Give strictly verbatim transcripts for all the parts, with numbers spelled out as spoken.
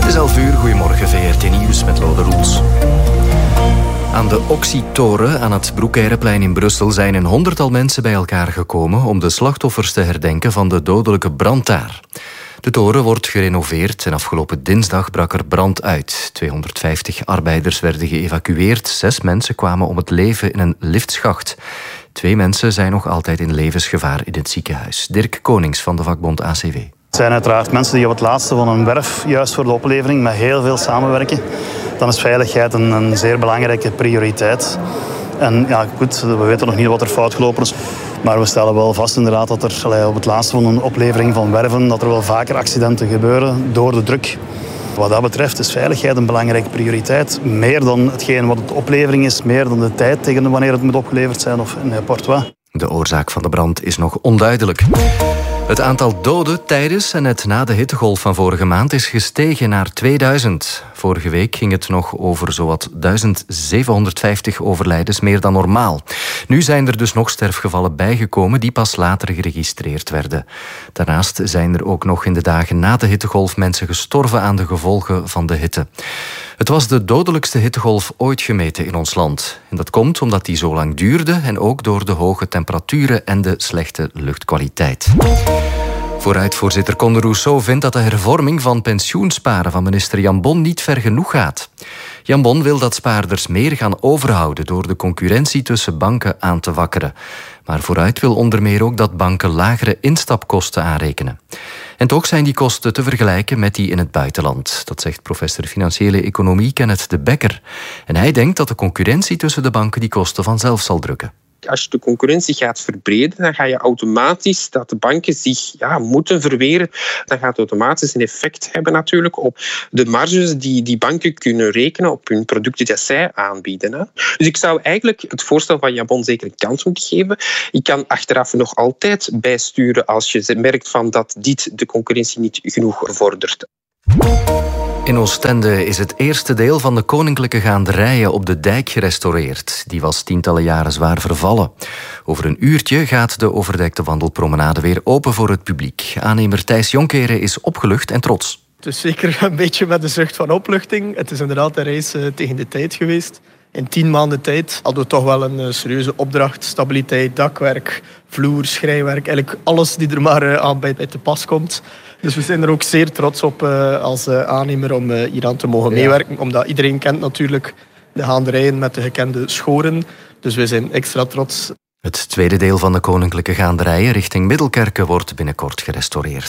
is elf uur, goedemorgen, V R T Nieuws met Lode Roels. Aan de Oxy-toren aan het Broekeirenplein in Brussel zijn een honderdtal mensen bij elkaar gekomen om de slachtoffers te herdenken van de dodelijke brand daar. De toren wordt gerenoveerd en afgelopen dinsdag brak er brand uit. tweehonderdvijftig arbeiders werden geëvacueerd. Zes mensen kwamen om het leven in een liftschacht. Twee mensen zijn nog altijd in levensgevaar in het ziekenhuis. Dirk Konings van de vakbond A C W. Het zijn uiteraard mensen die op het laatste van een werf, juist voor de oplevering, met heel veel samenwerken. Dan is veiligheid een, een zeer belangrijke prioriteit. En ja, goed, we weten nog niet wat er fout gelopen is. Maar we stellen wel vast inderdaad dat er allee, op het laatste van een oplevering van werven, dat er wel vaker accidenten gebeuren door de druk. Wat dat betreft is veiligheid een belangrijke prioriteit. Meer dan hetgeen wat de oplevering is, meer dan de tijd tegen wanneer het moet opgeleverd zijn of n'importe wat. De oorzaak van de brand is nog onduidelijk. Het aantal doden tijdens en net na de hittegolf van vorige maand is gestegen naar tweeduizend. Vorige week ging het nog over zowat duizend zevenhonderdvijftig overlijdens, meer dan normaal. Nu zijn er dus nog sterfgevallen bijgekomen die pas later geregistreerd werden. Daarnaast zijn er ook nog in de dagen na de hittegolf mensen gestorven aan de gevolgen van de hitte. Het was de dodelijkste hittegolf ooit gemeten in ons land. En dat komt omdat die zo lang duurde en ook door de hoge temperaturen en de slechte luchtkwaliteit. Vooruitvoorzitter Conde Rousseau vindt dat de hervorming van pensioensparen van minister Jan Bon niet ver genoeg gaat. Jan Bon wil dat spaarders meer gaan overhouden door de concurrentie tussen banken aan te wakkeren. Maar Vooruit wil onder meer ook dat banken lagere instapkosten aanrekenen. En toch zijn die kosten te vergelijken met die in het buitenland. Dat zegt professor financiële economie Kenneth de Bekker. En hij denkt dat de concurrentie tussen de banken die kosten vanzelf zal drukken. Als je de concurrentie gaat verbreden, dan ga je automatisch dat de banken zich ja, moeten verweren. Dat gaat automatisch een effect hebben natuurlijk op de marges die die banken kunnen rekenen op hun producten die zij aanbieden. Hè. Dus ik zou eigenlijk het voorstel van Jan Bon zeker een kans moeten geven. Ik kan achteraf nog altijd bijsturen als je merkt van dat dit de concurrentie niet genoeg vordert. In Oostende is het eerste deel van de koninklijke gaanderijen op de dijk gerestaureerd. Die was tientallen jaren zwaar vervallen. Over een uurtje gaat de overdekte wandelpromenade weer open voor het publiek. Aannemer Thijs Jonkeren is opgelucht en trots. Het is zeker een beetje met een zucht van opluchting. Het is inderdaad een race uh, tegen de tijd geweest. In tien maanden tijd hadden we toch wel een uh, serieuze opdracht. Stabiliteit, dakwerk, vloer, schrijwerk. Eigenlijk alles die er maar uh, aan bij, bij te pas komt. Dus we zijn er ook zeer trots op uh, als uh, aannemer om uh, hieraan te mogen meewerken. Ja. Omdat iedereen kent natuurlijk de gaanderijen met de gekende schoren. Dus we zijn extra trots. Het tweede deel van de koninklijke gaanderijen richting Middelkerke wordt binnenkort gerestaureerd.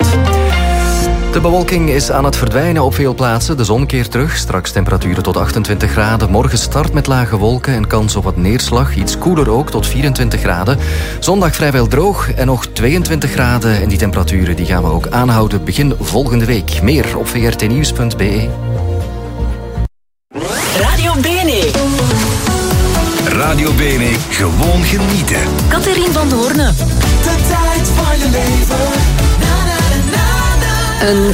De bewolking is aan het verdwijnen op veel plaatsen. De zon keert terug. Straks temperaturen tot achtentwintig graden. Morgen start met lage wolken en kans op wat neerslag. Iets koeler ook, tot vierentwintig graden. Zondag vrijwel droog en nog tweeëntwintig graden. En die temperaturen die gaan we ook aanhouden begin volgende week. Meer op v r t nieuws punt b e. Radio Bene. Radio Bene, gewoon genieten. Catherine van Doorne. De tijd van je leven. Na, na, na, na. Een